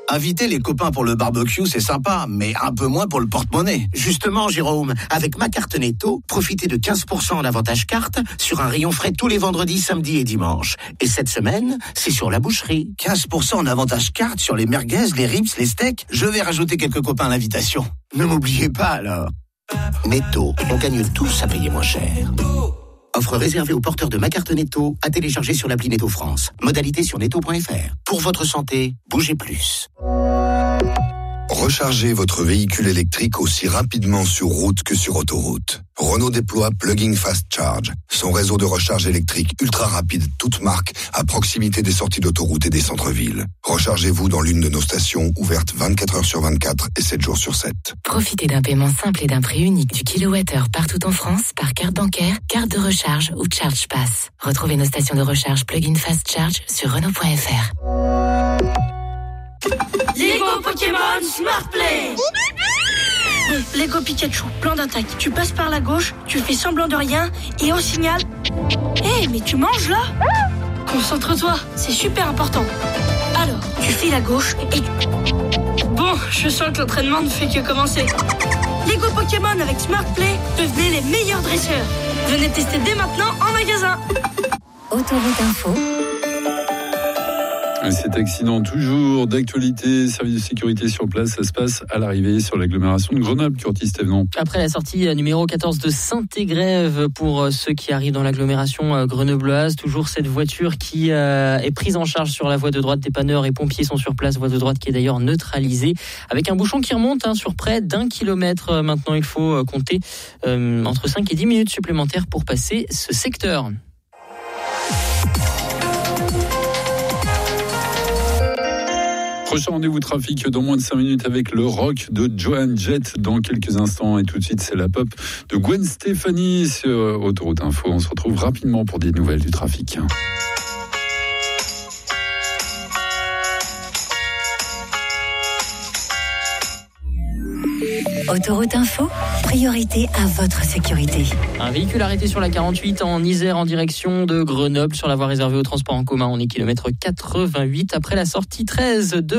Inviter les copains pour le barbecue, c'est sympa, mais un peu moins pour le porte-monnaie. Justement, Jérôme, avec ma carte Netto, profitez de 15% en avantage carte sur un rayon frais tous les vendredis, samedis et dimanches. Et cette semaine, c'est sur la boucherie. 15% en avantage carte sur les merguez, les ribs, les steaks. Je vais rajouter quelques copains à l'invitation. Ne m'oubliez pas alors. Netto, on gagne tous à payer moins cher. Offre réservée aux porteurs de ma carte Netto à télécharger sur l'appli Netto France. Modalité sur netto.fr. Pour votre santé, bougez plus. Rechargez votre véhicule électrique aussi rapidement sur route que sur autoroute. Renault déploie Plug-in Fast Charge, son réseau de recharge électrique ultra rapide, toute marque, à proximité des sorties d'autoroute et des centres-villes. Rechargez-vous dans l'une de nos stations ouvertes 24 heures sur 24 et 7 jours sur 7. Profitez d'un paiement simple et d'un prix unique du kilowattheure partout en France par carte bancaire, carte de recharge ou Charge Pass. Retrouvez nos stations de recharge Plug-in Fast Charge sur Renault.fr. Lego Pokémon Smart Play. Lego Pikachu, plan d'attaque. Tu passes par la gauche, tu fais semblant de rien et on signale. Hé, mais tu manges là? Concentre-toi, c'est super important. Alors, tu files à gauche et... Bon, je sens que l'entraînement ne fait que commencer. Lego Pokémon avec Smart Play, devenez les meilleurs dresseurs. Venez tester dès maintenant en magasin. Autoroute Info. Cet accident toujours d'actualité, service de sécurité sur place, ça se passe à l'arrivée sur l'agglomération de Grenoble, Curtis Thévenon. Après la sortie numéro 14 de Saint-Égrève pour ceux qui arrivent dans l'agglomération grenobloise, toujours cette voiture qui est prise en charge sur la voie de droite. Dépanneurs et pompiers sont sur place, voie de droite qui est d'ailleurs neutralisée, avec un bouchon qui remonte sur près d'1 kilomètre. Maintenant, il faut compter entre 5 et 10 minutes supplémentaires pour passer ce secteur. Prochain rendez-vous trafic dans moins de 5 minutes avec le rock de Joan Jett dans quelques instants. Et tout de suite, c'est la pop de Gwen Stefani sur Autoroute Info. On se retrouve rapidement pour des nouvelles du trafic. Autoroute Info, priorité à votre sécurité. Un véhicule arrêté sur la 48 en Isère en direction de Grenoble sur la voie réservée au transport en commun. On est kilomètre 88 après la sortie 13 de